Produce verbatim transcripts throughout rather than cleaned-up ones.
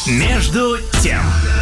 Между тем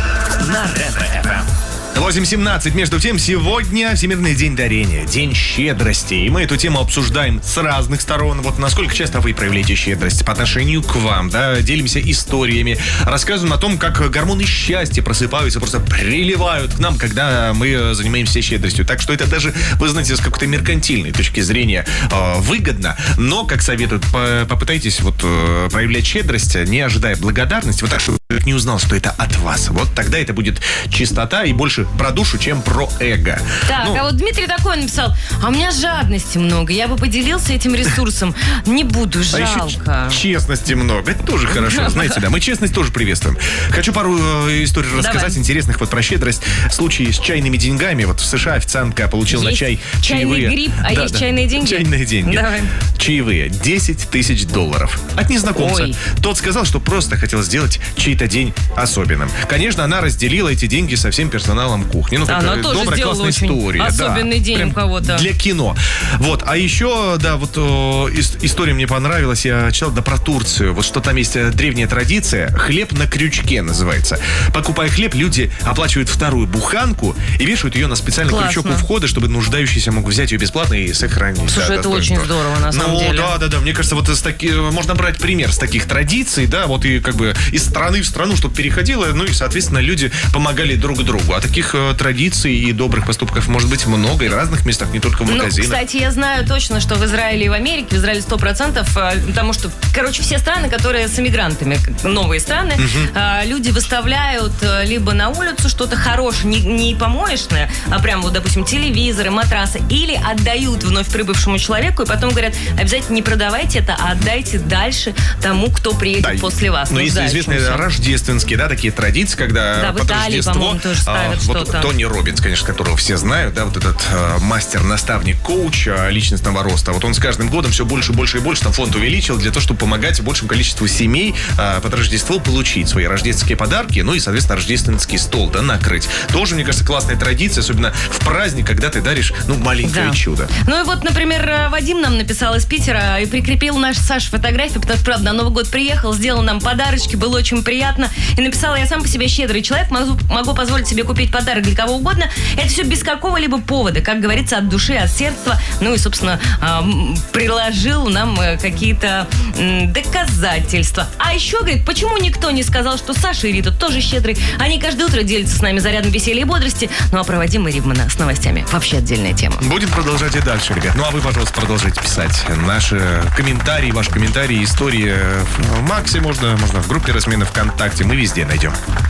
на Ретро-эф эм. восемь семнадцать. Между тем, сегодня Всемирный день дарения, день щедрости. И мы эту тему обсуждаем с разных сторон. Вот насколько часто вы проявляете щедрость по отношению к вам, да, делимся историями, рассказываем о том, как гормоны счастья просыпаются, просто приливают к нам, когда мы занимаемся щедростью. Так что это даже, вы знаете, с какой-то меркантильной точки зрения э, выгодно. Но, как советуют, по- попытайтесь вот э, проявлять щедрость, не ожидая благодарности, вот так, чтобы человек не узнал, что это от вас. Вот тогда это будет чистота и больше про душу, чем про эго. Так, ну, а вот Дмитрий такой написал: а у меня жадности много, я бы поделился этим ресурсом. Не буду, жалко. А еще честности много. Это тоже хорошо, знаете, да. Мы честность тоже приветствуем. Хочу пару э, историй Давай. рассказать интересных вот про щедрость. Случай с чайными деньгами. Вот в США официантка получила есть на чай чайный чаевые. гриб, а да, есть да. чайные деньги? Чайные деньги. Давай. Чаевые. десять тысяч долларов. От незнакомца. Ой. Тот сказал, что просто хотел сделать чей-то день особенным. Конечно, она разделила эти деньги со всем персоналом кухни. Ну, Она тоже добрая, сделала классная очень история. особенный да, день прям у кого-то. Для кино. Вот. А еще, да, вот о, ис- история мне понравилась. Я читал, да, про Турцию. Вот что там есть древняя традиция. Хлеб на крючке называется. Покупая хлеб, люди оплачивают вторую буханку и вешают ее на специальный Классно. крючок у входа, чтобы нуждающийся мог взять ее бесплатно и сохранить. Слушай, да, это достоинство. очень здорово, на самом ну, деле. да, да, да. Мне кажется, вот из таки, можно брать пример с таких традиций, да, вот и как бы из страны в страну, чтобы переходило, ну и, соответственно, люди помогали друг другу. А таких э, традиций и добрых поступков может быть много и в разных местах, не только в магазинах. Ну, кстати, я знаю точно, что в Израиле и в Америке, в Израиле сто процентов, потому что, короче, все страны, которые с иммигрантами, новые страны, uh-huh. люди выставляют либо на улицу что-то хорошее, не, не помоечное, а прям вот, допустим, телевизоры, матрасы, или отдают вновь прибывшему человеку, и потом говорят: обязательно не продавайте это, а отдайте дальше тому, кто приедет да, после вас. Ну, если известные рождественские, да, такие традиции, когда да, под в Италии, Рождество, по-моему, тоже ставят а, что-то. Вот Тони Роббинс, конечно, которого все знают, да, вот этот а, мастер-наставник, коуч а, личностного роста, вот он с каждым годом все больше, больше и больше там фонд увеличил для того, чтобы помогать большему количеству семей а, под Рождество получить свои рождественские подарки, ну и, соответственно, рождественский стол, да, накрыть. Тоже, мне кажется, классная традиция, особенно в праздник, когда ты даришь, ну, маленькое да. чудо. Ну и вот, например, Вадим нам написал из Питера и прикрепил наш Саш фотографии, потому что, правда, на Новый год приехал, сделал нам подарочки, было очень приятно. И написала: я сам по себе щедрый человек, могу, могу позволить себе купить подарок для кого угодно. Это все без какого-либо повода, как говорится, от души, от сердца. Ну и, собственно, э, приложил нам какие-то э, доказательства. А еще, говорит, почему никто не сказал, что Саша и Рита тоже щедрый? Они каждое утро делятся с нами зарядом веселья и бодрости. Ну а проводим мы Ривмана с новостями. Вообще отдельная тема. Будем продолжать и дальше, ребят. Ну а вы, пожалуйста, продолжайте писать наши комментарии, ваши комментарии, истории в Максе, можно, можно в группе размена ВКонтакте. Мы везде найдем.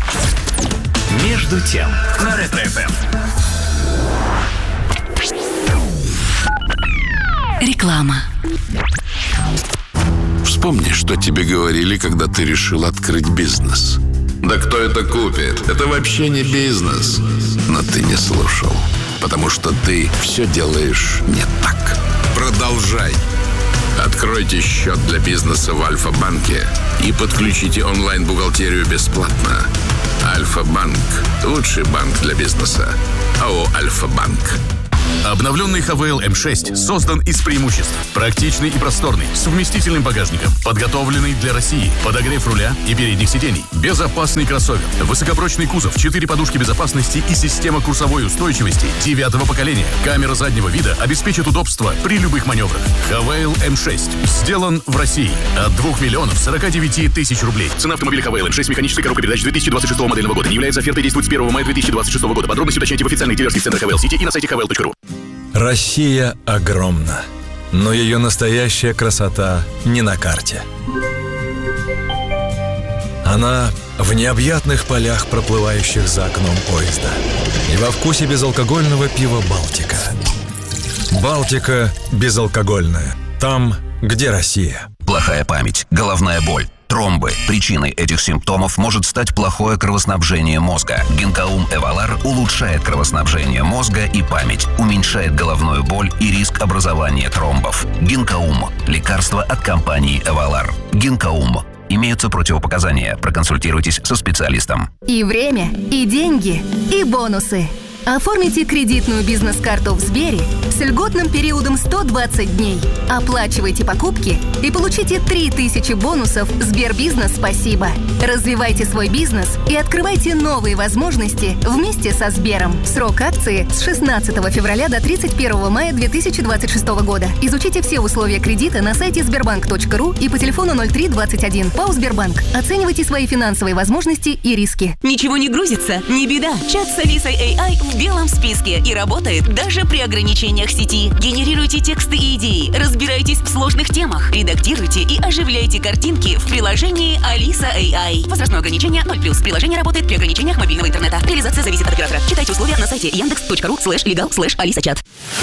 Между тем на Ретро-эф эм. Реклама. Вспомни, что тебе говорили, когда ты решил открыть бизнес. Да кто это купит? Это вообще не бизнес. Но ты не слушал, потому что ты все делаешь не так. Продолжай. Откройте счет для бизнеса в Альфа-банке и подключите онлайн-бухгалтерию бесплатно. Альфа-банк – лучший банк для бизнеса. АО «Альфа-банк». Обновленный эйч ви эл эм шесть создан из преимуществ. Практичный и просторный, с вместительным багажником, подготовленный для России, подогрев руля и передних сидений, безопасный кроссовер, высокопрочный кузов, четыре подушки безопасности и система курсовой устойчивости девятого поколения. Камера заднего вида обеспечит удобство при любых маневрах. эйч ви эл эм шесть сделан в России от двух миллионов сорока девяти тысяч рублей. Цена автомобиля эйч ви эл эм шесть механической коробкой передач две тысячи двадцать шестого модельного года не является офертой, действует с первого мая две тысячи двадцать шестого года. Подробности уточняйте в официальных дилерских центрах эйч ви эл City и на сайте эйч ви эл точка ру. Россия огромна, но ее настоящая красота не на карте. Она в необъятных полях, проплывающих за окном поезда, и во вкусе безалкогольного пива «Балтика». «Балтика» безалкогольная. Там, где Россия. Плохая память, головная боль, тромбы. Причиной этих симптомов может стать плохое кровоснабжение мозга. Гинкаум Эвалар улучшает кровоснабжение мозга и память, уменьшает головную боль и риск образования тромбов. Гинкаум – лекарство от компании Эвалар. Гинкаум. Имеются противопоказания. Проконсультируйтесь со специалистом. И время, и деньги, и бонусы. Оформите кредитную бизнес-карту в Сбере с льготным периодом сто двадцать дней. Оплачивайте покупки и получите три тысячи бонусов Сбербизнес «Спасибо». Развивайте свой бизнес и открывайте новые возможности вместе со Сбером. Срок акции с шестнадцатого февраля до тридцать первого мая две тысячи двадцать шестого года. Изучите все условия кредита на сайте сбербанк точка ру и по телефону ноль три двадцать один. ПАО «Сбербанк». Оценивайте свои финансовые возможности и риски. Ничего не грузится? Не беда. Чат с Алисой эй ай в белом списке и работает даже при ограничениях сети. Генерируйте тексты и идеи, разбирайтесь в сложных темах, редактируйте и оживляйте картинки в приложении Алиса эй ай. Возрастное ограничение ноль плюс. Приложение работает при ограничениях мобильного интернета. Реализация зависит от оператора. Читайте условия на сайте яндекс точка ру слэш легал слэш алиса чат.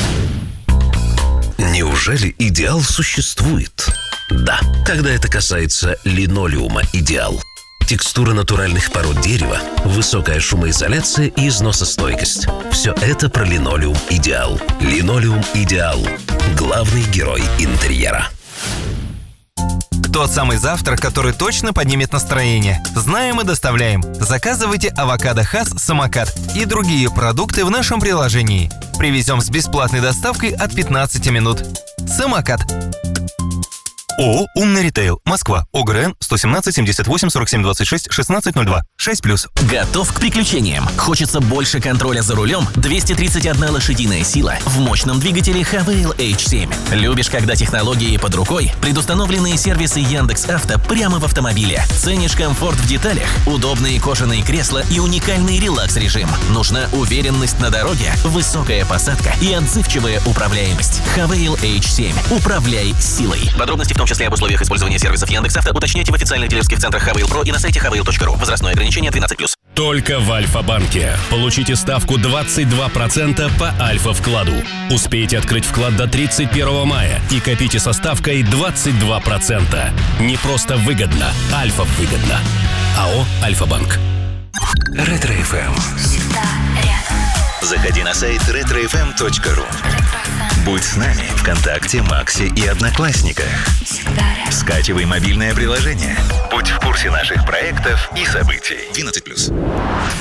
Неужели идеал существует? Да, когда это касается линолеума «Идеал». Текстура натуральных пород дерева, высокая шумоизоляция и износостойкость. Все это про линолеум «Идеал». Линолеум «Идеал» – главный герой интерьера. Тот самый завтрак, который точно поднимет настроение. Знаем и доставляем. Заказывайте авокадо Хас Самокат и другие продукты в нашем приложении. Привезем с бесплатной доставкой от пятнадцати минут. Самокат. ООО «Умный ритейл», Москва, ОГРН сто семнадцать семьдесят восемь сорок семь двадцать шесть шестнадцать ноль два, шесть плюс. Готов к приключениям? Хочется больше контроля за рулем? двести тридцать одна лошадиная сила в мощном двигателе Хавейл эйч семь. Любишь, когда технологии под рукой? Предустановленные сервисы Яндекс.Авто прямо в автомобиле. Ценишь комфорт в деталях? Удобные кожаные кресла и уникальный релакс-режим. Нужна уверенность на дороге, высокая посадка и отзывчивая управляемость. Хавейл эйч семь. Управляй силой. Подробности в том числе об условиях использования сервисов Яндекс.Авто уточняйте в официальных дилерских центрах Хавейл Про и на сайте хавейл точка ру. Возрастное ограничение двенадцать плюс. Только в Альфа-банке. Получите ставку двадцать два процента по Альфа-вкладу. Успейте открыть вклад до тридцать первого мая и копите со ставкой двадцать два процента. Не просто выгодно, Альфа-выгодно. АО «Альфа-банк». Ретро-эф эм. Заходи на сайт ретро эф эм точка ру. Будь с нами ВКонтакте, Максе и Одноклассниках. Скачивай мобильное приложение. Будь в курсе наших проектов и событий. двенадцать плюс.